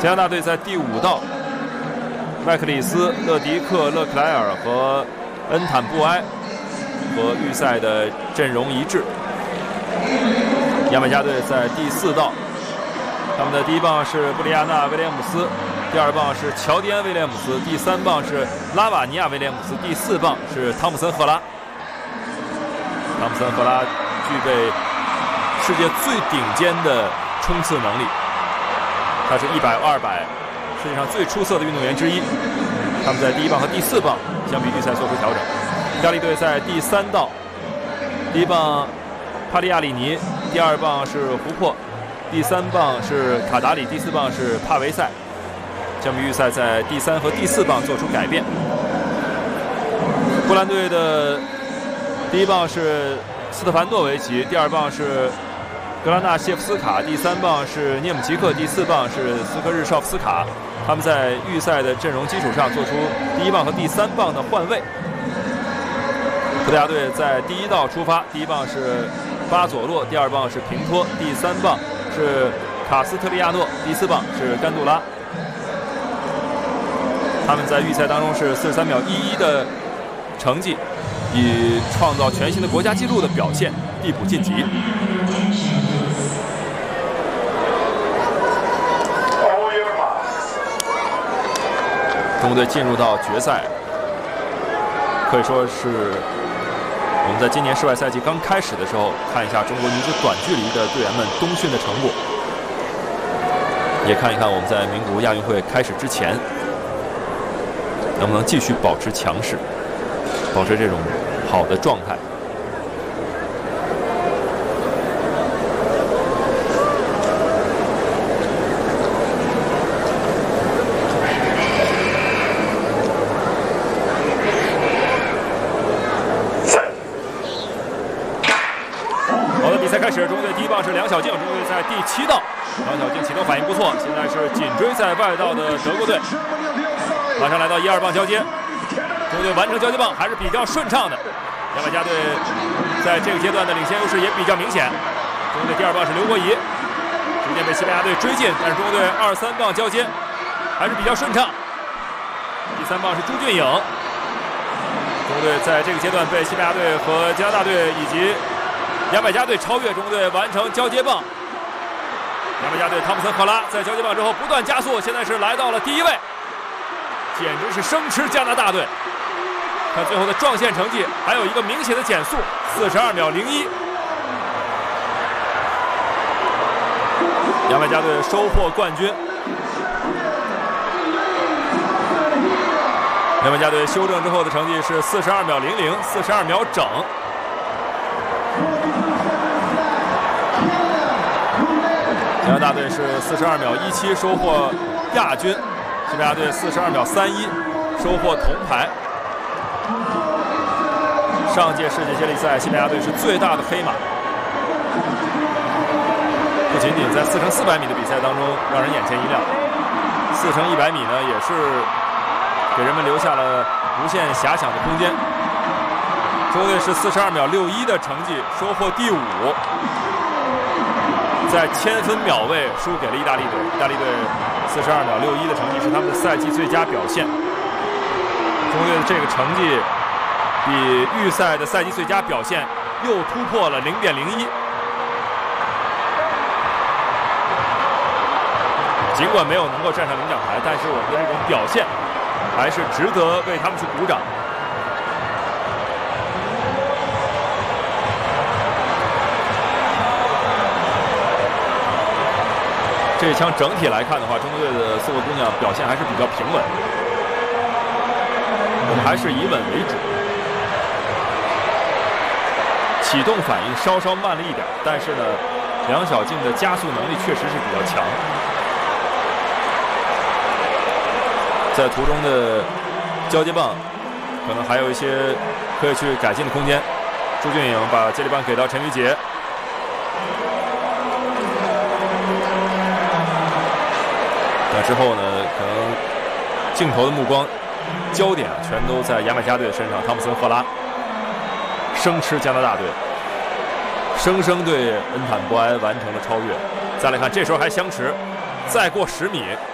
加拿大队在第5道，麦克里斯、勒迪克、勒克莱尔和恩坦布埃和预赛的阵容一致。牙买加队在第4道，他们的第1棒是布里亚纳·威廉姆斯，第2棒是乔迪安·威廉姆斯，第3棒是拉瓦尼亚·威廉姆斯，第4棒是汤姆森·赫拉。汤姆森·赫拉具备世界最顶尖的冲刺能力，他是100、200世界上最出色的运动员之一。他们在第1棒和第4棒相比预赛做出调整。意大利队在第3道，第1棒帕利亚里尼，第2棒是胡珀，第3棒是卡达里，第4棒是帕维塞。相比预赛在第3和第4棒做出改变。波兰队的第1棒是斯特凡诺维奇，第2棒是格拉纳谢夫斯卡，第3棒是涅姆齐克，第4棒是斯科日绍夫斯卡。他们在预赛的阵容基础上做出第1棒和第3棒的换位。葡萄牙队在第1道出发，第1棒是巴佐洛，第2棒是平托，第3棒是卡斯特利亚诺，第4棒是甘杜拉。他们在预赛当中是43秒11的成绩，以创造全新的国家纪录的表现递补晋级。中国队进入到决赛，可以说是我们在今年世外赛季刚开始的时候，看一下中国女子短距离的队员们冬训的成果，也看一看我们在名古屋亚运会开始之前能不能继续保持强势，保持这种好的状态。好的，比赛开始，中国队第1棒是梁小静，中国队在第7道，梁小静启动反应不错，现在是紧追在外道的德国队。马上来到1、2棒交接，中国队完成交接棒还是比较顺畅的。牙买加队在这个阶段的领先优势也比较明显。中国队第2棒是刘国仪，逐渐被西班牙队追进，但是中国队2、3棒交接还是比较顺畅。第3棒是朱俊颖，中国队在这个阶段被西班牙队和加拿大队以及牙买加队超越，中国队完成交接棒。牙买加队汤姆森·赫拉在交接棒之后不断加速，现在是来到了第1位。简直是生吃加拿大队！看最后的撞线成绩，还有一个明显的减速，42秒01。牙买加队收获冠军。牙买加队修正之后的成绩是42秒00，42秒整。加拿大队是42秒17收获亚军。西班牙队42秒31收获铜牌。上届世界接力赛，西班牙队是最大的黑马，不仅仅在4×400米的比赛当中让人眼前一亮，4×100米呢也是给人们留下了无限遐想的空间。中国队是42秒61的成绩收获第5，在1000分秒位输给了意大利队。意大利队42秒61的成绩是他们的赛季最佳表现。中国队的这个成绩比预赛的赛季最佳表现又突破了0.01。尽管没有能够站上领奖台，但是我们的这种表现还是值得为他们去鼓掌。这一枪整体来看的话，中国队的4个姑娘表现还是比较平稳，我们还是以稳为主，启动反应稍稍慢了一点，但是呢，梁小静的加速能力确实是比较强，在途中的交接棒可能还有一些可以去改进的空间。朱俊颖把接力棒给到陈瑜杰。那之后呢，可能镜头的目光焦点全都在牙买加队的身上。汤姆森·赫拉生吃加拿大队，生生对恩坦布埃完成了超越。再来看，这时候还相持，再过10米。